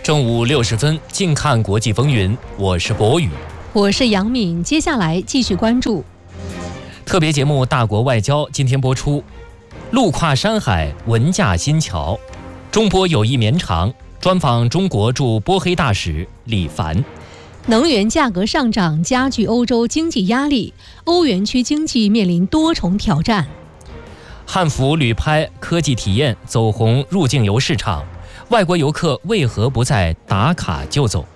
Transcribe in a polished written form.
正午60分，近看国际风云，我是博宇， 我是杨敏。接下来继续关注特别节目《大国外交》，今天播出。路跨山海，文架新桥，中波友谊绵长。专访中国驻波黑大使李凡。 能源价格上涨加剧欧洲经济压力，欧元区经济面临多重挑战。 汉服旅拍科技体验走红入境游市场，外国游客为何不再打卡就走？